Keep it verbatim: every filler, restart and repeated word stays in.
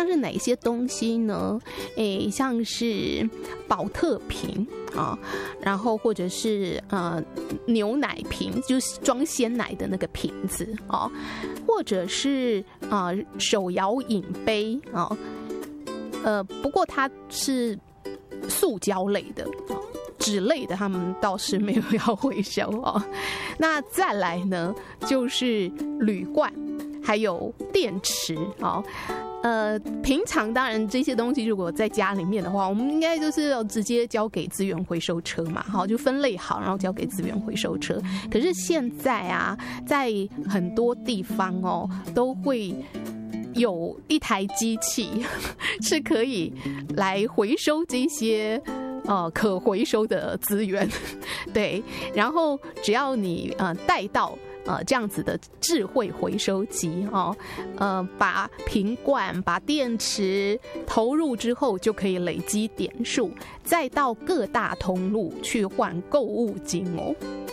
像是哪些东西呢？诶，像是宝特瓶啊，然后或者是呃牛奶瓶，就是装鲜奶的那个瓶子啊，或者是啊、呃、手摇饮杯啊，呃，不过它是塑胶类的。纸类的他们倒是没有要回收哦。那再来呢，就是铝罐，还有电池哦。呃，平常当然这些东西如果在家里面的话，我们应该就是要直接交给资源回收车嘛，好，就分类好，然后交给资源回收车。可是现在啊，在很多地方哦，都会有一台机器是可以来回收这些呃可回收的资源，对，然后只要你呃带到呃这样子的智慧回收机哦，呃把瓶罐、把电池投入之后，就可以累积点数，再到各大通路去换购物金哦。